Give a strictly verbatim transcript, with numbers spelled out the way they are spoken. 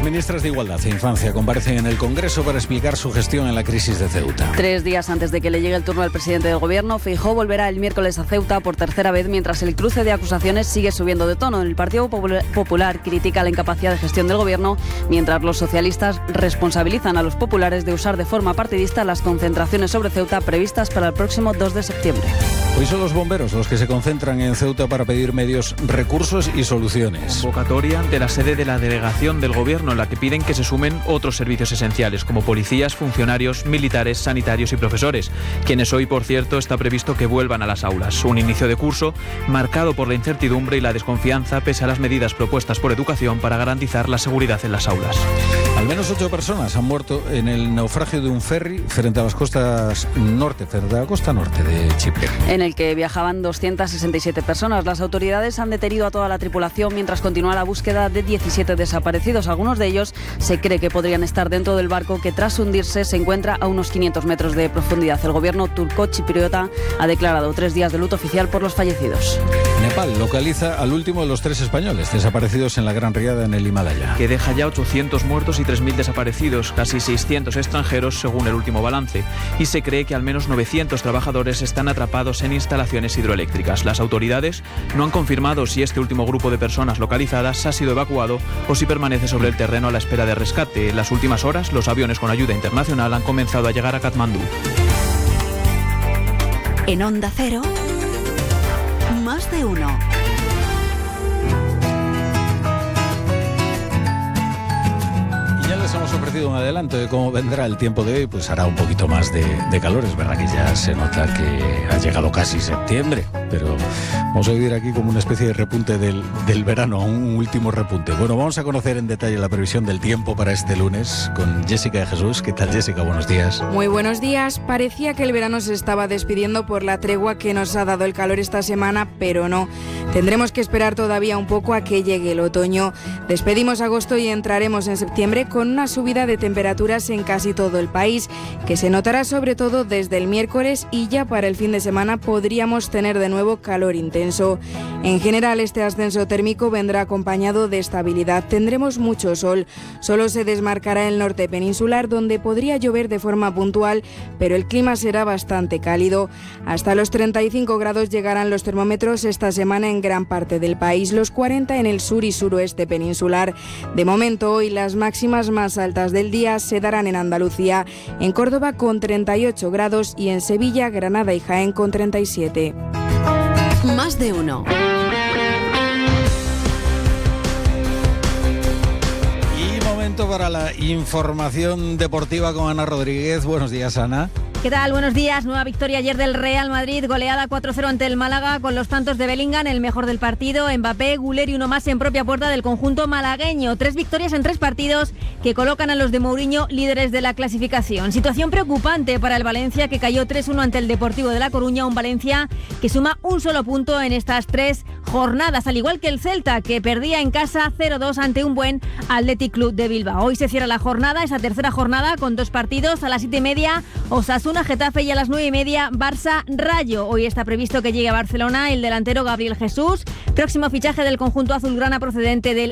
ministras de Igualdad e Infancia comparecen en el Congreso para explicar su gestión en la crisis de Ceuta. Tres días antes de que le llegue el turno al presidente del Gobierno, Feijóo volverá el miércoles a Ceuta por tercera vez, mientras el cruce de acusaciones sigue subiendo de tono. El Partido Popular critica la incapacidad de gestión del Gobierno, mientras los socialistas responsabilizan a los populares de usar de forma partidista las concentraciones sobre Ceuta previstas para el próximo dos de septiembre. Hoy son los bomberos los que se concentran en Ceuta para pedir medios, recursos y soluciones. Convocatoria ante la sede de la delegación del Gobierno, en la que piden que se sumen otros servicios esenciales, como policías, funcionarios, militares, sanitarios y profesores, quienes hoy, por cierto, está previsto que vuelvan a las aulas. Un inicio de curso marcado por la incertidumbre y la desconfianza, pese a las medidas propuestas por Educación para garantizar la seguridad en las aulas. Al menos ocho personas han muerto en el naufragio de un ferry frente a las costas norte, frente a la costa norte de Chipre, en el que viajaban doscientas sesenta y siete personas. Las autoridades han detenido a toda la tripulación mientras continúa la búsqueda de diecisiete desaparecidos. Algunos de ellos se cree que podrían estar dentro del barco, que tras hundirse se encuentra a unos quinientos metros de profundidad. El gobierno turco-chipriota ha declarado tres días de luto oficial por los fallecidos. Nepal localiza al último de los tres españoles desaparecidos en la Gran Riada en el Himalaya, que deja ya ochocientos muertos y tres mil desaparecidos, casi seiscientos extranjeros según el último balance, y se cree que al menos novecientos trabajadores están atrapados en instalaciones hidroeléctricas. Las autoridades no han confirmado si este último grupo de personas localizadas ha sido evacuado o si permanece sobre el terreno a la espera de rescate. En las últimas horas, los aviones con ayuda internacional han comenzado a llegar a Katmandú. En Onda Cero, Más de Uno. Les hemos ofrecido un adelanto de cómo vendrá el tiempo de hoy. Pues hará un poquito más de, de calor. Es verdad que ya se nota que ha llegado casi septiembre, pero vamos a vivir aquí como una especie de repunte del, del verano, un último repunte. Bueno, vamos a conocer en detalle la previsión del tiempo para este lunes con Jessica de Jesús. ¿Qué tal, Jessica? Buenos días. Muy buenos días. Parecía que el verano se estaba despidiendo por la tregua que nos ha dado el calor esta semana, pero no. Tendremos que esperar todavía un poco a que llegue el otoño. Despedimos agosto y entraremos en septiembre con una subida de temperaturas en casi todo el país, que se notará sobre todo desde el miércoles, y ya para el fin de semana podríamos tener de nuevo calor intenso. En general, este ascenso térmico vendrá acompañado de estabilidad. Tendremos mucho sol. Solo se desmarcará el norte peninsular, donde podría llover de forma puntual, pero el clima será bastante cálido. Hasta los treinta y cinco grados llegarán los termómetros esta semana en gran parte del país, los cuarenta en el sur y suroeste peninsular. De momento, hoy las máximas más altas del día se darán en Andalucía, en Córdoba con treinta y ocho grados y en Sevilla, Granada y Jaén con treinta y siete. Más de Uno. Y momento para la información deportiva con Ana Rodríguez. Buenos días, Ana. ¿Qué tal? Buenos días. Nueva victoria ayer del Real Madrid, goleada cuatro cero ante el Málaga, con los tantos de Bellingham, el mejor del partido, Mbappé, Güler y uno más en propia puerta del conjunto malagueño. Tres victorias en tres partidos que colocan a los de Mourinho líderes de la clasificación. Situación preocupante para el Valencia, que cayó tres uno ante el Deportivo de La Coruña, un Valencia que suma un solo punto en estas tres jornadas, al igual que el Celta, que perdía en casa cero dos ante un buen Athletic Club de Bilbao. Hoy se cierra la jornada, esa tercera jornada, con dos partidos. A las siete y media, Osasuna Getafe, y a las nueve y media Barça Rayo. Hoy está previsto que llegue a Barcelona el delantero Gabriel Jesús, próximo fichaje del conjunto azulgrana procedente del